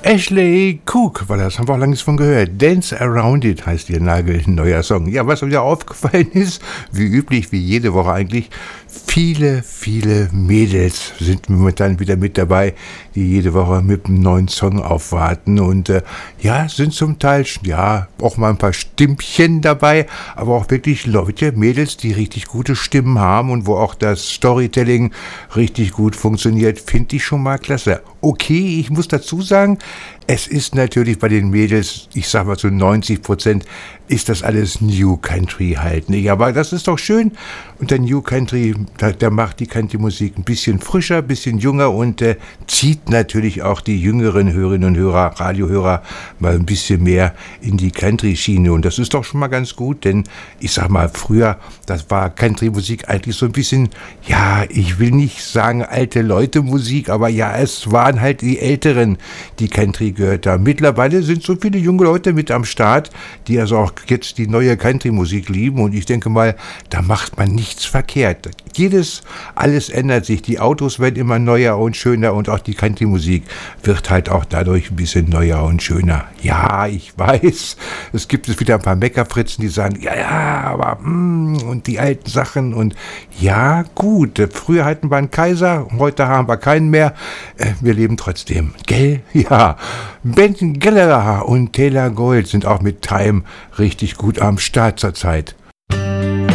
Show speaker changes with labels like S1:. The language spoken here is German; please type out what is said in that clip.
S1: Ashley Cook war das, haben wir auch lange nichts von gehört. Dance Around It heißt ihr nagelneuer Song. Ja, was mir aufgefallen ist, wie üblich, wie jede Woche eigentlich, viele Mädels sind momentan wieder mit dabei, die jede Woche mit einem neuen Song aufwarten und ja, sind zum Teil, ja, auch mal ein paar Stimmchen dabei, aber auch wirklich Leute, Mädels, die richtig gute Stimmen haben und wo auch das Storytelling richtig gut funktioniert, finde ich schon mal klasse. Okay, ich muss dazu sagen, es ist natürlich bei den Mädels, ich sag mal zu 90%, ist das alles New Country halt nicht. Aber das ist doch schön. Und der New Country, der macht die Country-Musik ein bisschen frischer, ein bisschen jünger und zieht natürlich auch die jüngeren Hörerinnen und Hörer, Radiohörer, mal ein bisschen mehr in die Country-Schiene. Und das ist doch schon mal ganz gut, denn ich sag mal, früher, das war Country-Musik eigentlich so ein bisschen, ja, ich will nicht sagen alte Leute-Musik, aber ja, es waren halt die Älteren, die Country gehört haben. Mittlerweile sind so viele junge Leute mit am Start, die also auch jetzt die neue Country-Musik lieben und ich denke mal, da macht man nichts verkehrt. Alles ändert sich. Die Autos werden immer neuer und schöner und auch die Country-Musik wird halt auch dadurch ein bisschen neuer und schöner. Ja, ich weiß, es gibt wieder ein paar Meckerfritzen, die sagen, ja, aber und die alten Sachen und ja, gut, früher hatten wir einen Kaiser, heute haben wir keinen mehr. Wir leben trotzdem, gell? Ja, Ben Gallagher und Taylor Gold sind auch mit Time richtig gut am Start zurzeit.